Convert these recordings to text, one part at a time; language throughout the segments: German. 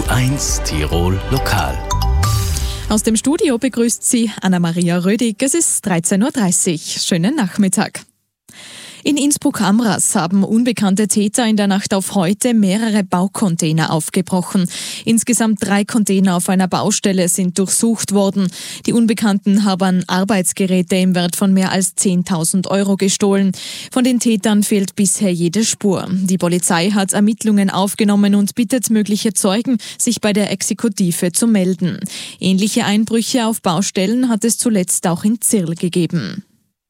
U1 Tirol Lokal. Aus dem Studio begrüßt Sie Anna-Maria Rödig. Es ist 13.30 Uhr. Schönen Nachmittag. In Innsbruck-Amras haben unbekannte Täter in der Nacht auf heute mehrere Baucontainer aufgebrochen. Insgesamt 3 Container auf einer Baustelle sind durchsucht worden. Die Unbekannten haben Arbeitsgeräte im Wert von mehr als 10.000 Euro gestohlen. Von den Tätern fehlt bisher jede Spur. Die Polizei hat Ermittlungen aufgenommen und bittet mögliche Zeugen, sich bei der Exekutive zu melden. Ähnliche Einbrüche auf Baustellen hat es zuletzt auch in Zirl gegeben.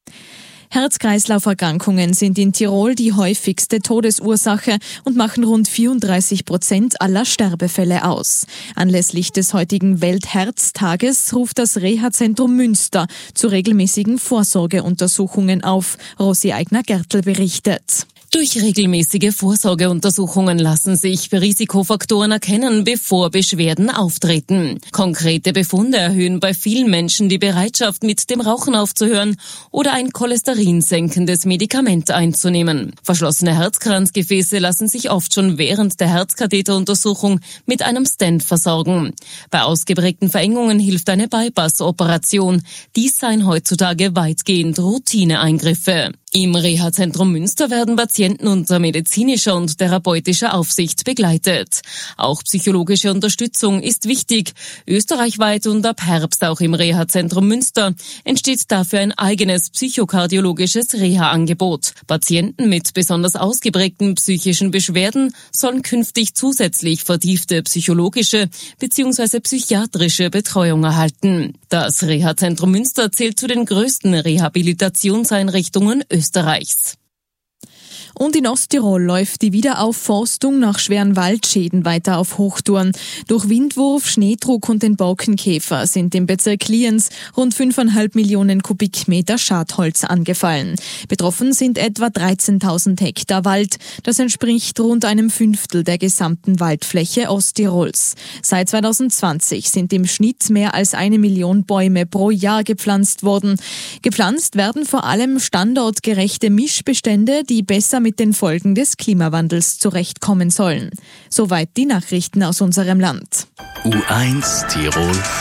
Herz-Kreislauf-Erkrankungen sind in Tirol die häufigste Todesursache und machen rund 34% aller Sterbefälle aus. Anlässlich des heutigen Weltherztages ruft das Reha-Zentrum Münster zu regelmäßigen Vorsorgeuntersuchungen auf. Rosi Eigner-Gertl berichtet. Durch regelmäßige Vorsorgeuntersuchungen lassen sich Risikofaktoren erkennen, bevor Beschwerden auftreten. Konkrete Befunde erhöhen bei vielen Menschen die Bereitschaft, mit dem Rauchen aufzuhören oder ein cholesterinsenkendes Medikament einzunehmen. Verschlossene Herzkranzgefäße lassen sich oft schon während der Herzkatheteruntersuchung mit einem Stent versorgen. Bei ausgeprägten Verengungen hilft eine Bypass-Operation. Dies seien heutzutage weitgehend Routineeingriffe. Im Reha-Zentrum Münster werden Patienten unter medizinischer und therapeutischer Aufsicht begleitet. Auch psychologische Unterstützung ist wichtig. Österreichweit und ab Herbst auch im Reha-Zentrum Münster entsteht dafür ein eigenes psychokardiologisches Reha-Angebot. Patienten mit besonders ausgeprägten psychischen Beschwerden sollen künftig zusätzlich vertiefte psychologische bzw. psychiatrische Betreuung erhalten. Das Reha-Zentrum Münster zählt zu den größten Rehabilitationseinrichtungen Österreichs. Und in Osttirol läuft die Wiederaufforstung nach schweren Waldschäden weiter auf Hochtouren. Durch Windwurf, Schneedruck und den Borkenkäfer sind im Bezirk Lienz rund 5,5 Millionen Kubikmeter Schadholz angefallen. Betroffen sind etwa 13.000 Hektar Wald. Das entspricht rund einem Fünftel der gesamten Waldfläche Osttirols. Seit 2020 sind im Schnitt mehr als 1 Million Bäume pro Jahr gepflanzt worden. Gepflanzt werden vor allem standortgerechte Mischbestände, die besser mit den Folgen des Klimawandels zurechtkommen sollen. Soweit die Nachrichten aus unserem Land. U1 Tirol